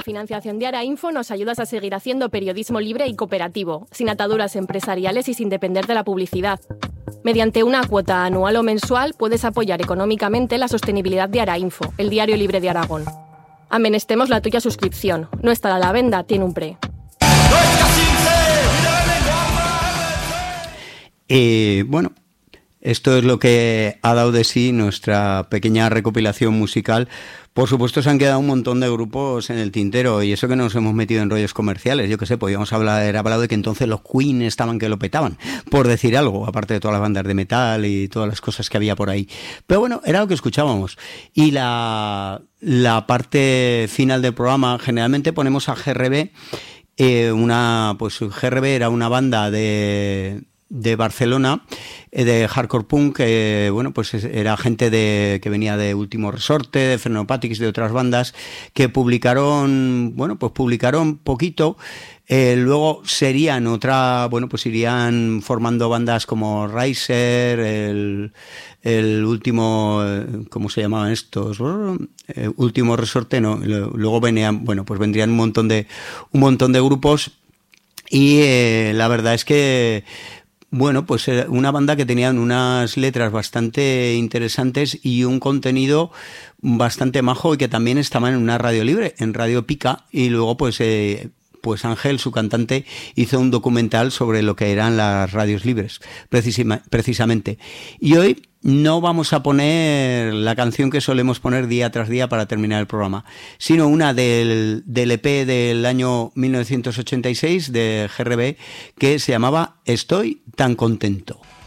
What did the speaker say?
la financiación de Arainfo nos ayudas a seguir haciendo periodismo libre y cooperativo, sin ataduras empresariales y sin depender de la publicidad. Mediante una cuota anual o mensual puedes apoyar económicamente la sostenibilidad de Arainfo, el diario libre de Aragón. Amenestemos la tuya suscripción. No está a la venda, tiene un pre. Bueno, esto es lo que ha dado de sí nuestra pequeña recopilación musical. Por supuesto, se han quedado un montón de grupos en el tintero, y eso que nos hemos metido en rollos comerciales. Yo qué sé, podíamos haber hablado de que entonces los Queen estaban que lo petaban, por decir algo, aparte de todas las bandas de metal y todas las cosas que había por ahí. Pero bueno, era lo que escuchábamos. Y la parte final del programa, generalmente ponemos a GRB. Pues GRB era una banda de Barcelona, de hardcore punk, bueno, pues era gente que venía de Último Resorte, de Frenopatics, de otras bandas que publicaron poquito. Luego serían irían formando bandas como Riser, el último, ¿cómo se llamaban estos? Último Resorte, no. Luego vendrían un montón de grupos, y la verdad es que pues era una banda que tenían unas letras bastante interesantes y un contenido bastante majo, y que también estaban en una radio libre, en Radio Pica, y luego pues Ángel, su cantante, hizo un documental sobre lo que eran las radios libres, precisamente. Y hoy no vamos a poner la canción que solemos poner día tras día para terminar el programa, sino una del EP del año 1986 de GRB, que se llamaba Estoy tan contento.